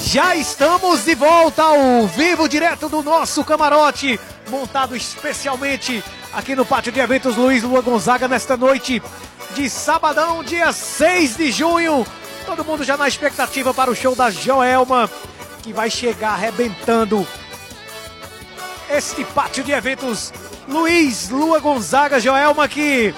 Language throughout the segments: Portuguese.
Já estamos de volta ao vivo, direto do nosso camarote, montado especialmente aqui no Pátio de Eventos Luiz Lua Gonzaga, nesta noite de sabadão, dia 6 de junho. Todo mundo já na expectativa para o show da Joelma, que vai chegar arrebentando este Pátio de Eventos Luiz Lua Gonzaga. Joelma, que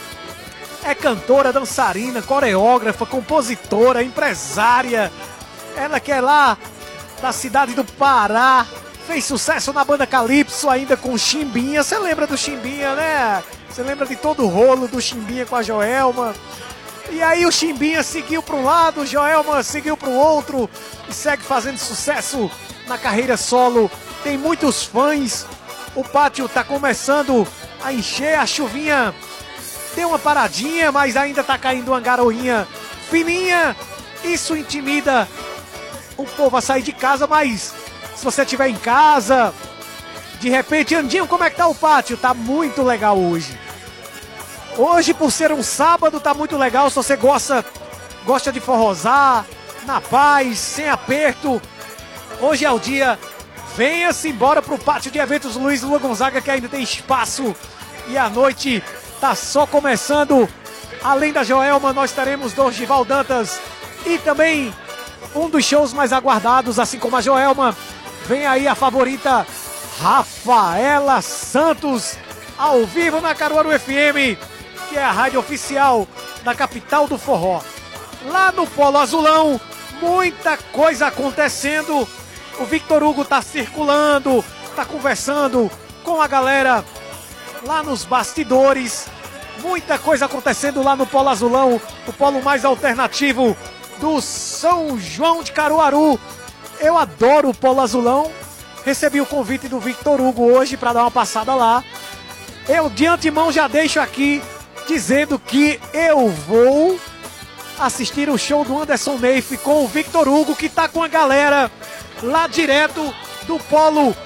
é cantora, dançarina, coreógrafa, compositora, empresária. Ela que é lá da cidade do Pará, fez sucesso na banda Calypso ainda com o Chimbinha. Você lembra do Chimbinha, né? Você lembra de todo o rolo do Chimbinha com a Joelma. E aí o Chimbinha seguiu para um lado, Joelma seguiu para o outro e segue fazendo sucesso na carreira solo. Tem muitos fãs, o pátio está começando a encher, a chuvinha deu uma paradinha, mas ainda está caindo uma garoinha fininha. Isso intimida o povo a sair de casa, mas se você estiver em casa, de repente, Andinho, como é que tá o pátio? Tá muito legal hoje. Hoje, por ser um sábado, tá muito legal. Se você gosta de forrosar, na paz, sem aperto, hoje é o dia. Venha-se embora pro Pátio de Eventos Luiz Lua Gonzaga, que ainda tem espaço. E a noite tá só começando. Além da Joelma, nós teremos Dorival Dantas e também um dos shows mais aguardados, assim como a Joelma. Vem aí a favorita Rafaela Santos, ao vivo na Caruaru FM, que é a rádio oficial da capital do forró. Lá no Polo Azulão, muita coisa acontecendo. O Victor Hugo tá circulando, tá conversando com a galera lá nos bastidores. Muita coisa acontecendo lá no Polo Azulão, o polo mais alternativo do São João de Caruaru. Eu adoro o Polo Azulão. Recebi o convite do Victor Hugo hoje para dar uma passada lá. Eu de antemão já deixo aqui dizendo que eu vou assistir o show do Anderson Neif com o Victor Hugo, que tá com a galera lá direto do Polo